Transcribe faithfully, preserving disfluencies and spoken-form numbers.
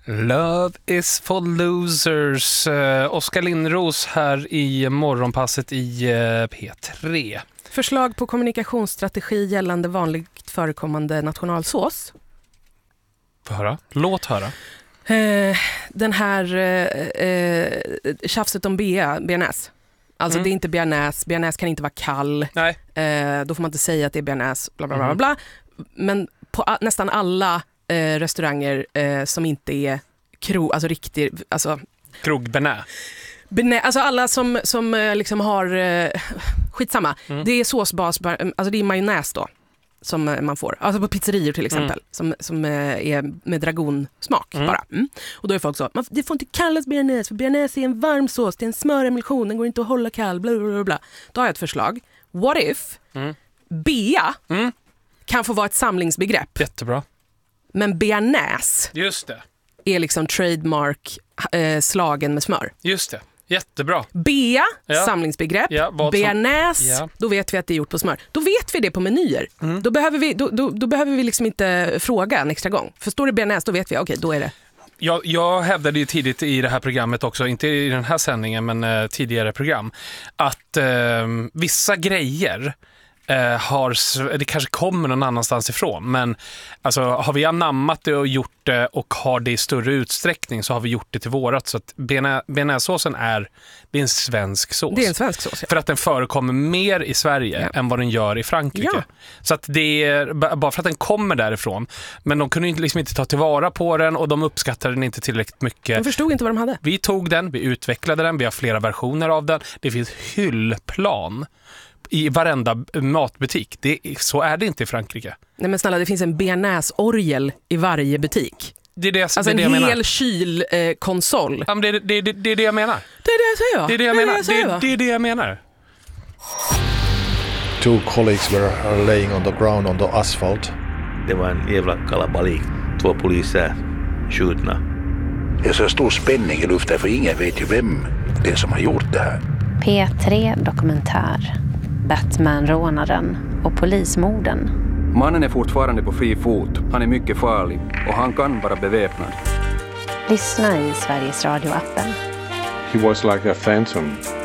Love is for losers. Uh, Oskar Lindros här i morgonpasset i uh, P tre. Förslag på kommunikationsstrategi gällande vanligt förekommande nationalsås. Få höra. Låt höra. Eh, den här eh, eh, tjafset om B A, bearnaise. Alltså mm. det är inte bearnaise. Bearnaise kan inte vara kall. Nej. Eh, då får man inte säga att det är bearnaise. Bla bla bla Mm. bla. Men på a- nästan alla eh, restauranger eh, som inte är krog, alltså riktigt, alltså Krogbenä. benä, alltså alla som som eh, liksom har eh, skitsamma. Mm. Det är såsbas, alltså det är majonnäs då som eh, man får. Alltså på pizzerior till exempel Mm. som som eh, är med dragonsmak Mm. bara. Mm. Och då är folk så, man, det får inte kallas bearnaise för bearnaise är en varm sås, det är en smöremulsion, den går inte att hålla kall, bla bla bla bla. Då har jag ett förslag. What if Mm. B A Mm. kan få vara ett samlingsbegrepp, Jättebra. men bearnaise Just det. är liksom trademark eh, slagen med smör. Just det. Jättebra. B A, Ja. samlingsbegrepp. Ja, vad som- Bearnaise, Ja. då vet vi att det är gjort på smör. Då vet vi det på menyer. Mm. Då, behöver vi, då, då, då behöver vi liksom inte fråga en extra gång. För står det bearnaise, då vet vi, okej, då är det. Jag, jag hävdade ju tidigt i det här programmet också, inte i den här sändningen men eh, tidigare program, att eh, vissa grejer eh, har, s- det kanske kommer någon annanstans ifrån, men alltså, har vi anammat det och gjort det och har det i större utsträckning så har vi gjort det till vårat. Så att bearna- bearnaisesåsen är, det är en svensk sås. Det är en svensk sås. Ja. För att den förekommer mer i Sverige Ja. än vad den gör i Frankrike. Ja. Så att det är b- bara för att den kommer därifrån. Men de kunde ju liksom inte ta tillvara på den och de uppskattade den inte tillräckligt mycket. De förstod inte vad de hade. Vi tog den, vi utvecklade den, vi har flera versioner av den. Det finns hyllplan i varenda matbutik. Det, så är det inte i Frankrike. Nej men snälla, det finns en bearnaise-orgel i varje butik. Det är det, Alltså det, är en det jag menar. hel kylkonsol. Eh, konsol. Ja, men det, det, det, det är det jag menar. det är det jag säger. Det är det jag menar. Det är det jag säger, Det, va? det är det jag menar. Two colleagues were laying on the ground on the asphalt. Det var en jävla kalabalik. Två poliser skjutna. Det är så stor spänning i luften för ingen vet ju vem det är som har gjort det här. P tre Dokumentär. Batman-rånaren och polismorden. Mannen är fortfarande på fri fot. Han är mycket farlig och han kan vara beväpnad. Lyssna i Sveriges Radio-appen. He was like a phantom.